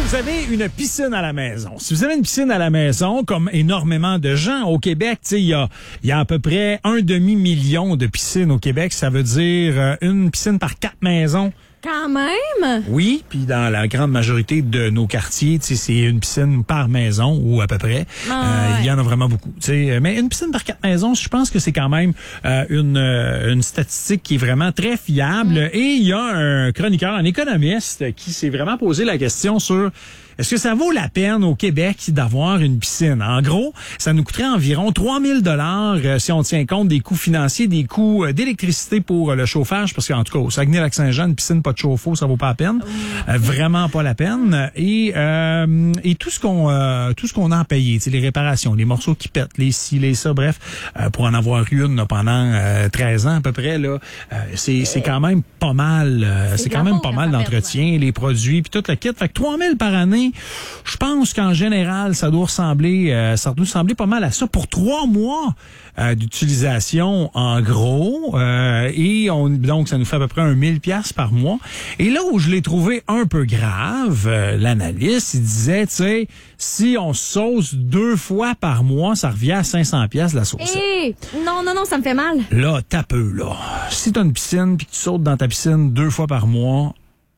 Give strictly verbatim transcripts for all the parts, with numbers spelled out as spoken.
vous avez une piscine à la maison, si vous avez une piscine à la maison, comme énormément de gens au Québec, tu sais, il y a, il y a à peu près un demi-million de piscines au Québec. Ça veut dire euh, une piscine par quatre maisons. Quand même? Oui, puis dans la grande majorité de nos quartiers, tu sais, c'est une piscine par maison, ou à peu près. Ah, euh, ouais. Il y en a vraiment beaucoup. Tu sais, mais une piscine par quatre maisons, je pense que c'est quand même euh, une, euh, une statistique qui est vraiment très fiable. Mm. Et il y a un chroniqueur, un économiste, qui s'est vraiment posé la question sur est-ce que ça vaut la peine au Québec d'avoir une piscine? En gros, ça nous coûterait environ trois mille dollars euh, si on tient compte des coûts financiers, des coûts euh, d'électricité pour euh, le chauffage, parce qu'en tout cas, au Saguenay-Lac-Saint-Jean, une piscine pas de chauffe-eau, ça vaut pas la peine. Euh, vraiment pas la peine. Et euh, et tout ce qu'on euh, tout ce qu'on a à payer, les réparations, les morceaux qui pètent, les ci, les ça, bref, euh, pour en avoir une là, pendant euh, treize ans à peu près, là, euh, c'est c'est quand même pas mal. Euh, c'est quand même pas mal d'entretien, les produits, puis tout le kit. Fait que trois mille par année. Je pense qu'en général, ça doit ressembler, euh, ça doit ressembler pas mal à ça pour trois mois euh, d'utilisation en gros. Euh, et on, donc, ça nous fait à peu près un mille piastres par mois. Et là où je l'ai trouvé un peu grave, euh, l'analyste, il disait, tu sais, si on sauce deux fois par mois, ça revient à cinq cents piastres la sauce. Hey, non, non, non, ça me fait mal. Là, t'as peu, là. Si t'as une piscine puis que tu sautes dans ta piscine deux fois par mois,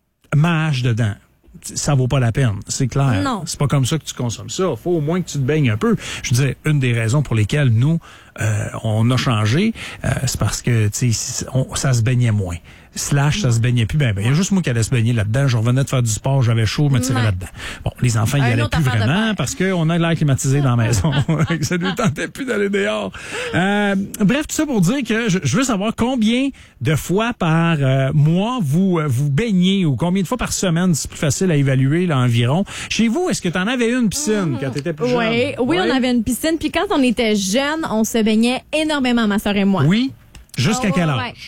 mâche dedans. Ça vaut pas la peine, c'est clair. Non. C'est pas comme ça que tu consommes ça. Faut au moins que tu te baignes un peu. Je disais, une des raisons pour lesquelles nous, euh, on a changé, euh, c'est parce que, tu sais, ça se baignait moins. Slash, ça se baignait plus. Ben, ben, il y a juste moi qui allais se baigner là-dedans. Je revenais de faire du sport, j'avais chaud, je me tirais ouais. là-dedans. Bon, les enfants, ils y allaient plus vraiment parce qu'on a l'air climatisé dans la maison. Ça ne nous tentait plus d'aller dehors. Euh, bref, tout ça pour dire que je, je veux savoir combien de fois par euh, mois vous euh, vous baignez ou combien de fois par semaine, c'est plus facile à évaluer là, environ. Chez vous, est-ce que tu en avais une piscine quand tu étais plus jeune? Oui, oui, ouais? On avait une piscine. Puis quand on était jeune, on se baignait énormément, ma soeur et moi. Oui? Jusqu'à oh, quel âge? Ouais.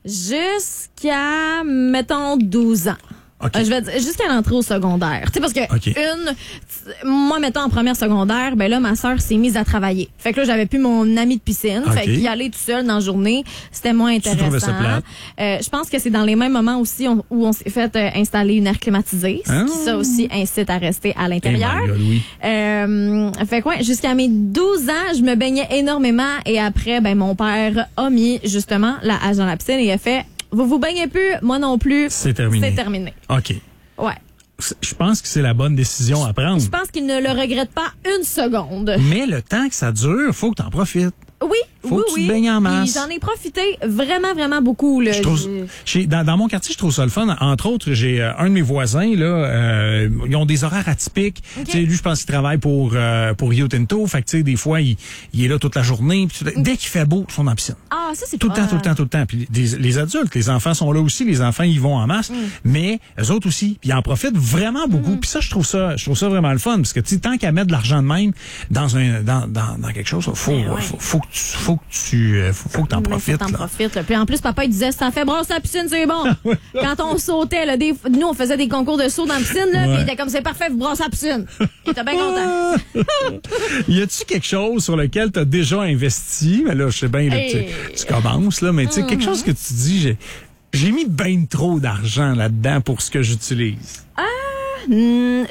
Jusqu'à, mettons, douze ans. Okay. Euh, je vais dire, jusqu'à l'entrée au secondaire. Tu sais, parce que okay. une, moi, mettons, en première secondaire, ben là, ma sœur s'est mise à travailler. Fait que là, j'avais plus mon ami de piscine. Okay. Fait qu'y aller tout seul dans la journée, c'était moins intéressant. Tu trouvais ça plate? Euh, je pense que c'est dans les mêmes moments aussi on, où on s'est fait euh, installer une air climatisée. Ah. Ce qui, ça aussi, incite à rester à l'intérieur. Eh God, oui. Euh, fait que ouais, jusqu'à mes douze ans, je me baignais énormément. Et après, ben, mon père a mis, justement, la hache dans la piscine et il a fait, vous vous baignez plus, moi non plus. C'est terminé. C'est terminé. OK. Ouais. Je pense que c'est la bonne décision à prendre. Je pense qu'il ne le regrette pas une seconde. Mais le temps que ça dure, faut que t'en profites. Oui, faut oui, que tu oui. te baignes en masse. Puis j'en ai profité vraiment, vraiment beaucoup. Là. Je trouve, chez, dans, dans mon quartier, je trouve ça le fun. Entre autres, j'ai euh, un de mes voisins, là, euh, ils ont des horaires atypiques. Okay. Tu sais, lui, je pense qu'il travaille pour euh, pour Rio Tinto. Fait que, tu sais, des fois, il, il est là toute la journée. Puis, okay. Dès qu'il fait beau, ils sont dans la piscine. Ah, ça, c'est tout le temps, tout le temps, tout le temps. Puis des, les adultes, les enfants sont là aussi. Les enfants, ils vont en masse. Mm. Mais eux autres aussi. Puis ils en profitent vraiment beaucoup. Mm. Puis ça, je trouve ça, je trouve ça vraiment le fun. Parce que, tu sais, tant qu'à mettre de l'argent de même dans un dans dans, dans quelque chose, faut ouais. faut, faut que tu faut que tu Tu, faut, faut que t'en profites. Faut t'en profites. Là. Puis en plus, papa, il disait, si t'en fais brasser la piscine, c'est bon. Quand on sautait, là, des, nous, on faisait des concours de saut dans la piscine, là, ouais. Puis il était comme, c'est parfait, vous brassez la piscine. Il était bien content. Y a-tu quelque chose sur lequel t'as déjà investi? Mais là, je sais bien, là, hey. tu, tu commences, là, mais tu sais, mm-hmm. quelque chose que tu dis, j'ai, j'ai mis bien trop d'argent là-dedans pour ce que j'utilise. Ah, mm,